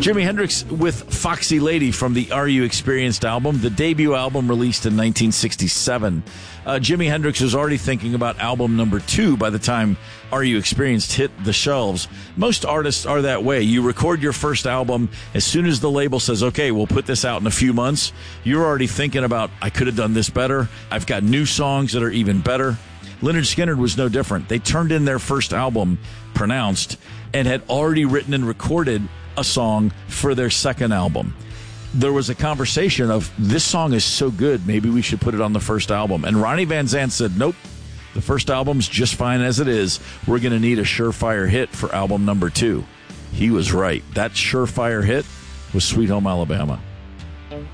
Jimi Hendrix with Foxy Lady from the Are You Experienced album, the debut album released in 1967. Jimi Hendrix was already thinking about album number 2 by the time Are You Experienced hit the shelves. Most artists are that way. You record your first album. As soon as the label says, okay, we'll put this out in a few months, you're already thinking about, I could have done this better. I've got new songs that are even better. Lynyrd Skynyrd was no different. They turned in their first album, Pronounced, and had already written and recorded a song for their second album. There was a conversation of, this song is so good, maybe we should put it on the first album. And Ronnie Van Zant said, nope, the first album's just fine as it is. We're going to need a surefire hit for album number 2. He was right. That surefire hit was Sweet Home Alabama.